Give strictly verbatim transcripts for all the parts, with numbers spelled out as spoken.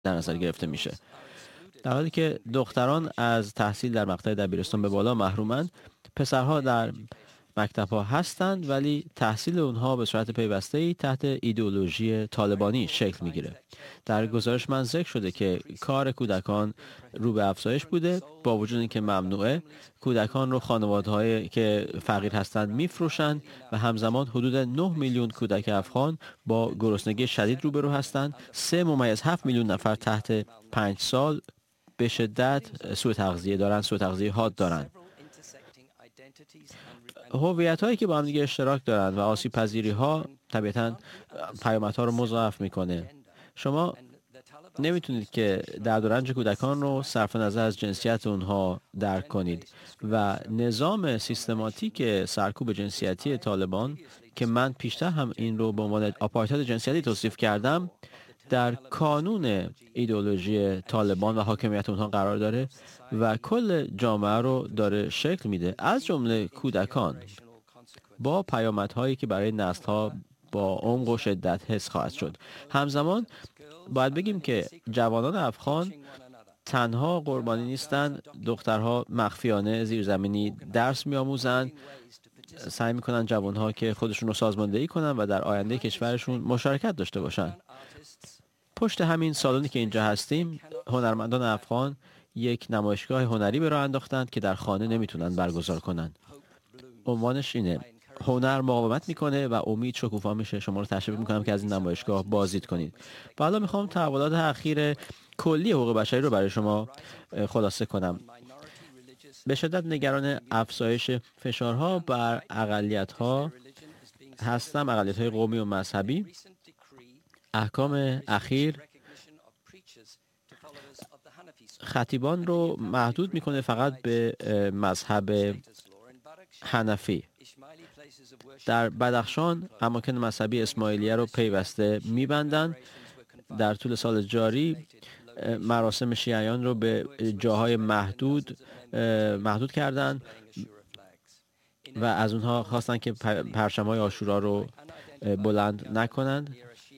در نظر گرفته میشه. در حالی که دختران از تحصیل در مقطع دبیرستان به بالا محرومند، پسرها در مکتب‌ها هستند ولی تحصیل اونها به صورت پیوسته‌ای تحت ایدئولوژی طالبانی شکل میگیره. در گزارش من ذکر شده که کار کودکان رو به افزایش بوده، با وجود اینکه ممنوعه. کودکان رو خانواده‌هایی که فقیر هستند میفروشند و همزمان حدود نه میلیون کودک افغان با گرسنگی شدید روبرو هستند. سه ممیز هفت میلیون نفر تحت پنج سال به شدت سوء تغذیه دارند، سوء تغذیه حاد دارند. هویت هایی که با هم دیگه اشتراک دارند و آسیب پذیری ها طبیعتاً پیامد ها رو مضاعف میکنه. شما نمیتونید که درد و رنج کودکان رو صرف نظر از جنسیت اونها درک کنید و نظام سیستماتیک سرکوب جنسیتی طالبان که من پیشتر هم این رو به عنوان آپارتاید جنسیتی توصیف کردم، در کانون ایدئولوژی طالبان و حاکمیت اونها قرار داره و کل جامعه رو داره شکل میده، از جمله کودکان، با پیامدهایی که برای نسل‌ها با عمق و شدت حس خواهد شد. همزمان باید بگیم که جوانان افغان تنها قربانی نیستند. دخترها مخفیانه زیرزمینی درس می‌آموزند، سعی می‌کنند جوانها که خودشون رو سازماندهی کنند و در آینده کشورشون مشارکت داشته باشند. پشت همین سالونی که اینجا هستیم، هنرمندان افغان یک نمایشگاه هنری به راه انداختند که در خانه نمیتونن برگزار کنند. عنوانش اینه: هنر مقاومت میکنه و امید شکوفا میشه. شما رو تشویق میکنم که از این نمایشگاه بازدید کنید. و حالا میخوام تحولات اخیر کلی حقوق بشری رو برای شما خلاصه کنم. به شدت نگران افزایش فشارها بر اقلیت‌ها هستم، اقلیت‌های قومی و مذهبی. احکام اخیر خطیبان رو محدود میکنه فقط به مذهب حنفی. در بدخشان اماکن مذهبی اسماعیلیه رو پیوسته میبندن. در طول سال جاری مراسم شیعیان رو به جاهای محدود محدود کردن و از اونها خواستن که پرچم‌های عاشورا رو بلند نکنند.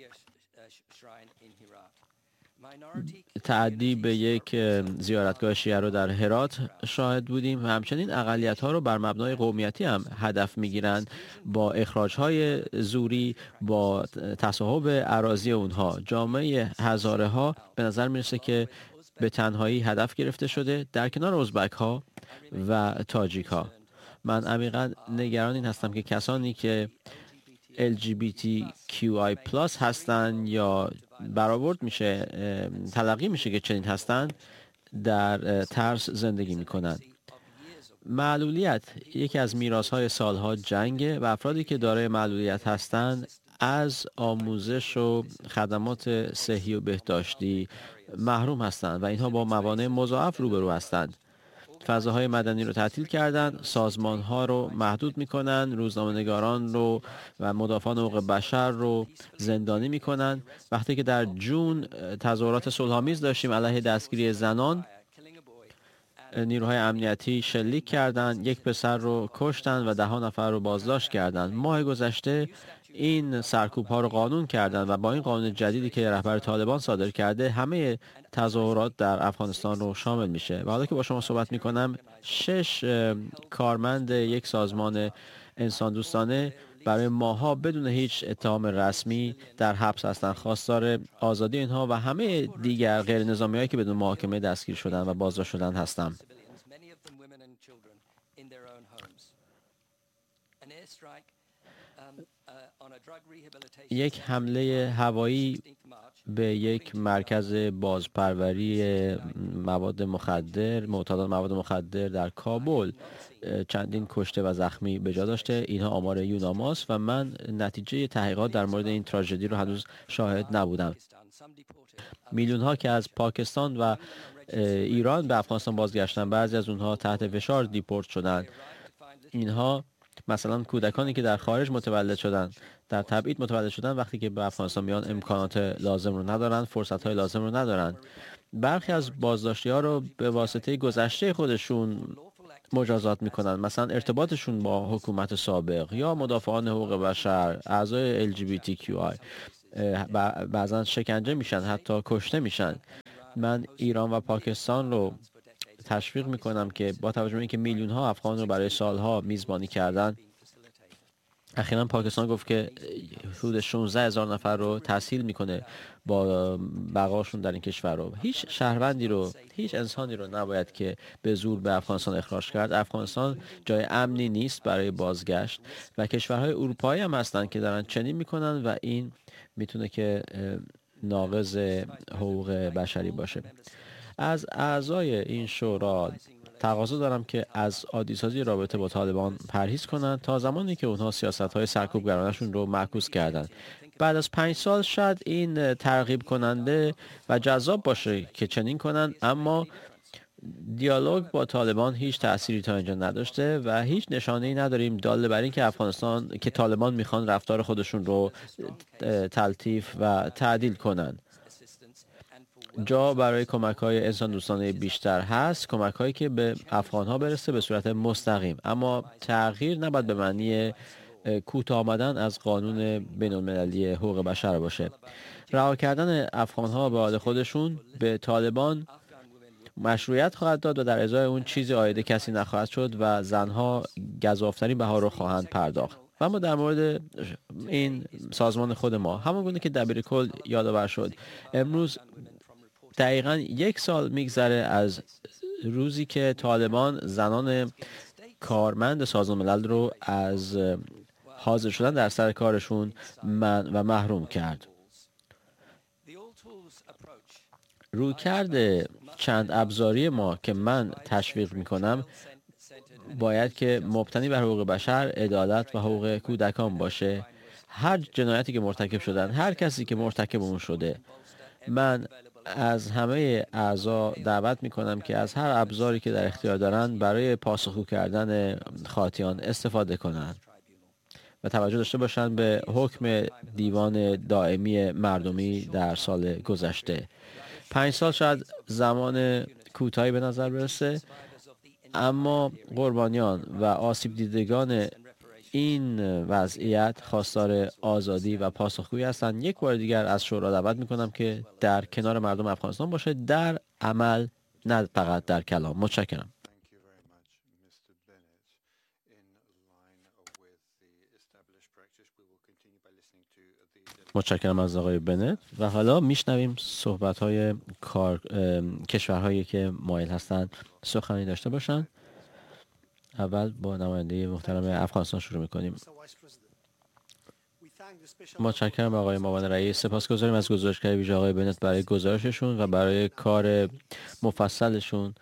تعدی به یک زیارتگاه شیعه رو در هرات شاهد بودیم و همچنین اقلیت‌ها رو بر مبنای قومیتی هم هدف می‌گیرند با اخراج‌های زوری، با تصاحب اراضی اونها. جامعه هزاره‌ها به نظر میرسه که به تنهایی هدف گرفته شده در کنار ازبک‌ها و تاجیک‌ها. من عمیقاً نگران این هستم که کسانی که ال جی بی تی کیو آی پلاس هستند یا برآورد میشه، تلقی میشه که چنین هستند، در ترس زندگی میکنند. معلولیت یکی از میراث‌های سالها جنگه و افرادی که دارای معلولیت هستند از آموزش و خدمات صحی و بهداشتی محروم هستند و اینها با موانع مضاعف روبرو هستند. فضاهای مدنی رو تعطیل کردن، سازمان‌ها رو محدود می‌کنن، روزنامه‌نگاران رو و مدافعان حقوق بشر رو زندانی می‌کنن. وقتی که در جون تظاهرات صلح‌آمیز داشتیم علیه دستگیری زنان، نیروهای امنیتی شلیک کردند، یک پسر رو کشتن و ده ها نفر رو بازداشت کردند. ماه گذشته این سرکوب ها رو قانون کردند و با این قانون جدیدی که رهبر طالبان صادر کرده همه تظاهرات در افغانستان رو شامل میشه. و حالا که با شما صحبت میکنم، شش کارمند یک سازمان انسان دوستانه برای ماها بدون هیچ اتهام رسمی در حبس هستند. خواستار آزادی اینها و همه دیگر غیر نظامی هایی که بدون محاکمه دستگیر شدن و بازداشت شدن هستند. یک حمله هوایی به یک مرکز بازپروری مواد مخدر، معتادان مواد مخدر در کابل چندین کشته و زخمی به جا داشته. اینها آمار یوناماست و من نتیجه تحقیقات در مورد این تراژدی رو هنوز شاهد نبودم. میلیون ها که از پاکستان و ایران به افغانستان بازگشتن، بعضی از اونها تحت فشار دیپورت شدند. اینها مثلا کودکانی که در خارج متولد شدن، در تبعید متولد شدن، وقتی که به افغانستان میان امکانات لازم رو ندارن، فرصت های لازم رو ندارن. برخی از بازداشتی ها رو به واسطه گذشته خودشون مجازات میکنن، مثلا ارتباطشون با حکومت سابق یا مدافعان حقوق بشر، اعضای ال جی بی تی کیو آی. بعضا شکنجه میشن، حتی کشته میشن. من ایران و پاکستان رو تشویق میکنم که با توجه به اینکه میلیون ها افغان رو برای سالها میزبانی کردن، اخیراً پاکستان گفت که حدود شانزده هزار نفر رو تسهیل میکنه با بقاشون در این کشور رو. هیچ شهروندی رو، هیچ انسانی رو نباید که به زور به افغانستان اخراج کرد. افغانستان جای امنی نیست برای بازگشت و کشورهای اروپایی هم هستن که دارن چنین میکنن و این میتونه که ناقض حقوق بشری باشه. از اعضای این شورا تقاضا دارم که از عادیسازی رابطه با طالبان پرهیز کنند تا زمانی که اونها سیاست‌های سرکوبگرانشون رو معکوس کردن. بعد از پنج سال شاید این ترغیب کننده و جذاب باشه که چنین کنن، اما دیالوگ با طالبان هیچ تأثیری تا اینجا نداشته و هیچ نشانه‌ای نداریم داله بر این که افغانستان که طالبان میخوان رفتار خودشون رو تلطیف و تعدیل کنن. جا برای کمک‌های انسان دوستانه بیشتر هست، کمک‌هایی که به افغان‌ها برسه به صورت مستقیم، اما تغییر نباید به معنی کوتاه آمدن از قانون بین‌المللی حقوق بشر باشه. رها کردن افغان‌ها به حال خودشون به طالبان مشروعیت خواهد داد و در ازای اون چیزی عاید کسی نخواهد شد و زنها گزافترین بها رو خواهند پرداخت. و اما در مورد این سازمان خود ما، همون گونه که دبیرکل یادآور شد، امروز دقیقاً یک سال میگذره از روزی که طالبان زنان کارمند سازمان ملل رو از حاضر شدن در سر کارشون من و محروم کرد. رویکرد چند ابزاری ما که من تشویق میکنم باید که مبتنی بر حقوق بشر، عدالت و حقوق کودکان باشه. هر جنایتی که مرتکب شدن، هر کسی که مرتکب اون شده، من از همه اعضا دعوت میکنم که از هر ابزاری که در اختیار دارن برای پاسخگو کردن خاطیان استفاده کنند و توجه داشته باشند به حکم دیوان دائمی مردمی در سال گذشته. پنج سال شاید زمان کوتاهی به نظر برسه، اما قربانیان و آسیب دیدگان این وضعیت خواستار آزادی و پاسخگویی هستند. یک بار دیگر از شورا دعوت میکنم که در کنار مردم افغانستان باشه، در عمل نه فقط در کلام. متشکرم. متشکرم از آقای بنت و حالا میشنویم صحبت‌های کار کشورهایی که مایل هستند سخنی داشته باشند. اول با نماینده محترم افغانستان شروع می‌کنیم. متشکرم آقای معاون رئیس. سپاسگزاریم از گزارشگر ویژه آقای بنت برای گزارششون و برای کار مفصلشون.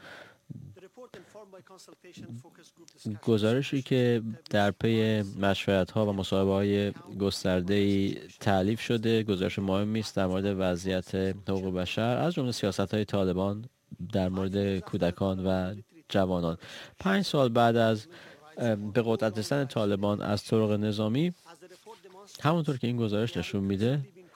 گزارشی که در پی مشورت‌ها و مصاحبه‌های گسترده‌ای تألیف شده، گزارش مهمی است در مورد وضعیت حقوق بشر، از جمله سیاست‌های طالبان در مورد کودکان و جوانان. پنج سال بعد از به قدرت رسیدن طالبان از طرق نظامی، همونطور که این گزارش نشون میده،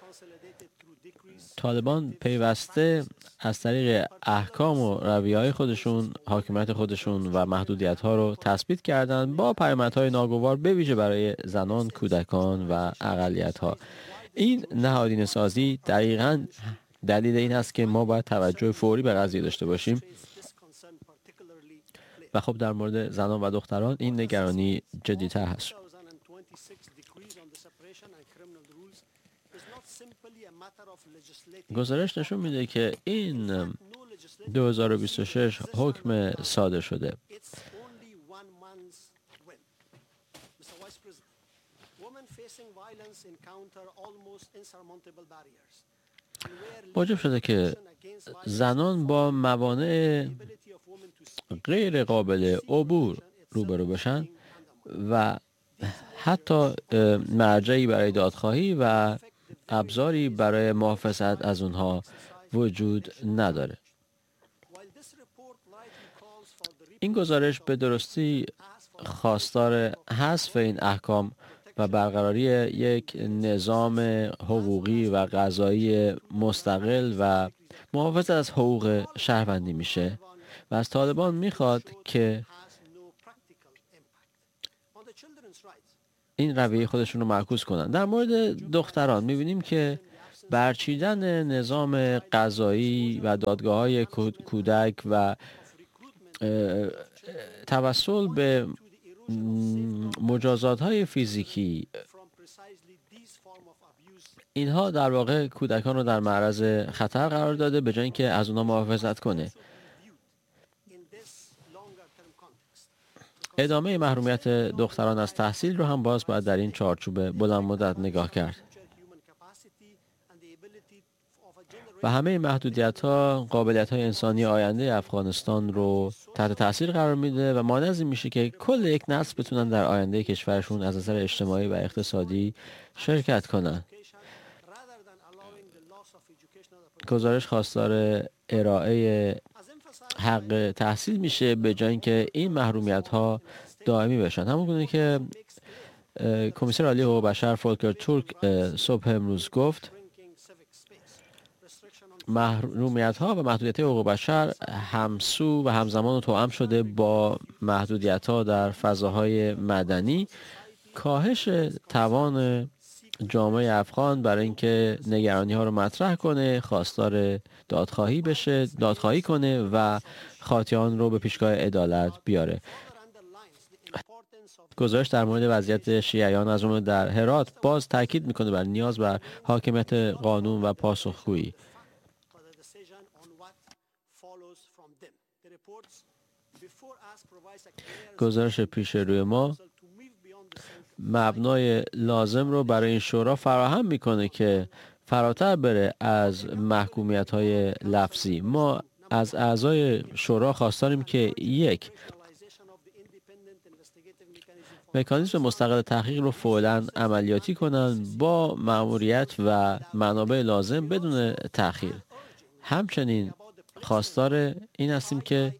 طالبان پیوسته از طریق احکام و رویه‌های خودشون حاکمیت خودشون و محدودیت‌ها رو تثبیت کردند با پیامدهای ناگوار به ویژه برای زنان، کودکان و اقلیت‌ها. این نهادینه سازی دقیقاً دلیل این است که ما باید توجه فوری به قضیه داشته باشیم و خب در مورد زنان و دختران این نگرانی جدی‌تر هست. گزارش نشون میده که این دو هزار و بیست و شش حکم صادر شده. موجب شده که زنان با موانع غیر قابل عبور روبرو بشن و حتی مرجعی برای دادخواهی و ابزاری برای محافظت از اونها وجود نداره. این گزارش به درستی خواستار حذف این احکام و برقراری یک نظام حقوقی و قضایی مستقل و محافظت از حقوق شهروندی میشه و از طالبان میخواد که این رویه خودشون رو معکوس کنن. در مورد دختران می‌بینیم که برچیدن نظام قضایی و دادگاه‌های کودک و توسل به مجازات‌های فیزیکی، اینها در واقع کودکان رو در معرض خطر قرار داده به جای اینکه از اونها محافظت کنه. ادامه محرومیت دختران از تحصیل رو هم باز باید در این چارچوب بلند مدت نگاه کرد. و همه محدودیت‌ها قابلیت‌های انسانی آینده افغانستان رو تحت تاثیر قرار میده و مانع از این میشه که کل یک نسل بتونن در آینده کشورشون از نظر اجتماعی و اقتصادی شرکت کنن. گزارش خواستار ارائه حق تحصیل میشه به جای اینکه این محرومیت‌ها دائمی بشن. همونگونه که کمیسر عالی حقوق بشر فولکر تورک صبح امروز گفت، محرومیت‌ها و محدودیت‌های حقوق بشر همسو و همزمان و توأم شده با محدودیت‌ها در فضاهای مدنی. کاهش توان جامعه افغان برای اینکه نگرانی‌ها رو مطرح کنه، خواستار دادخواهی بشه، دادخواهی کنه و خاطیان رو به پیشگاه عدالت بیاره. گزارش در مورد وضعیت شیعیان از جمله در هرات باز تاکید میکنه بر نیاز بر حاکمیت قانون و پاسخگویی. گزارش پیش روی ما مبنای لازم رو برای این شورا فراهم میکنه که فراتر بره از محکومیت‌های لفظی. ما از اعضای شورا خواستاریم که یک، مکانیزم مستقل تحقیق رو فعلا عملیاتی کنن با مأموریت و منابع لازم بدون تأخیر. همچنین خواستار این هستیم که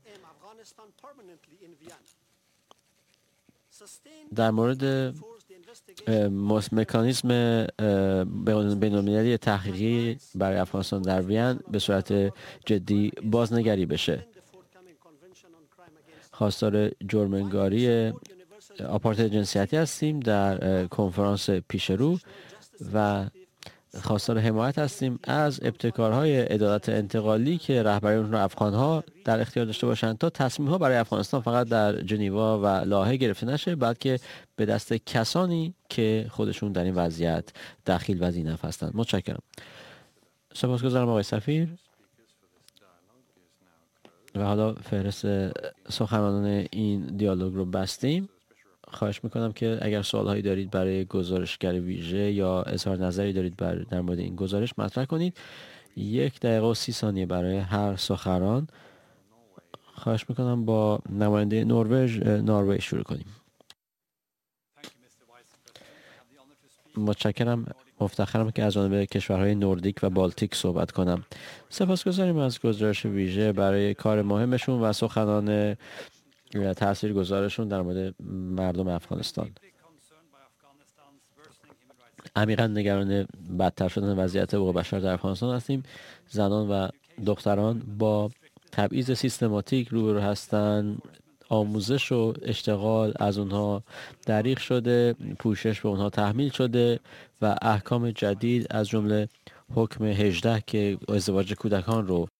در مورد مکانیزم بین‌المللی تحقیقی برای افغانستان در وین به صورت جدی بازنگری بشه. خواستار جرم‌انگاری آپارتاید جنسیتی هستیم در کنفرانس پیشرو و خواستار حمایت هستیم از ابتکارهای عدالت انتقالی که رهبری اون رو افغان‌ها در اختیار داشته باشند تا تصمیم‌ها برای افغانستان فقط در ژنوا و لاهه گرفته نشه، بلکه به دست کسانی که خودشون در این وضعیت دخیل و ذی‌نفع هستند. متشکرم. سپاسگزارم آقای سفیر. و حالا فهرست سخنرانان این دیالوگ رو بستیم. خواهش میکنم که اگر سوالهایی دارید برای گزارشگر ویژه یا اظهار نظری دارید بر در مورد این گزارش مطرح کنید. یک دقیقه و سی ثانیه برای هر سخنران. خواهش میکنم با نماینده نروژ نروژ شروع کنیم. متشکرم. مفتخرم که از جانب کشورهای نوردیک و بالتیک صحبت کنم. سپاسگزاریم از گزارش ویژه برای کار مهمشون و سخنان تاثیرگذارشون در مورد مردم افغانستان. عمیقاً نگران بدتر شدن وضعیت حقوق بشر در افغانستان هستیم. زنان و دختران با تبعیض سیستماتیک روبرو هستند. آموزش و اشتغال از اونها دریغ شده، پوشش به اونها تحمیل شده و احکام جدید از جمله حکم هجده که ازدواج کودکان رو